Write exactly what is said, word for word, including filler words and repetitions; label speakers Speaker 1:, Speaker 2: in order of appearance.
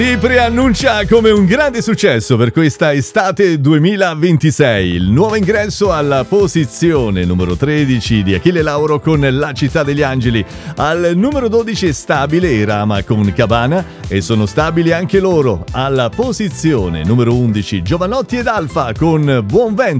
Speaker 1: Si preannuncia come un grande successo per questa estate duemilaventisei. Il nuovo ingresso alla posizione numero tredici di Achille Lauro con La città degli angeli. Al numero dodici è stabile Irama con Cabana e sono stabili anche loro. Alla posizione numero undici Giovanotti ed Alfa con Buon Vento.